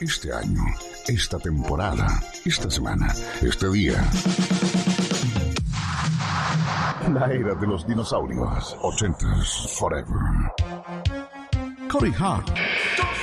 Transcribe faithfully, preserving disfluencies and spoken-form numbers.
este año, esta temporada, esta semana, este día. La era de los dinosaurios. ochentas, forever. Cody Hart.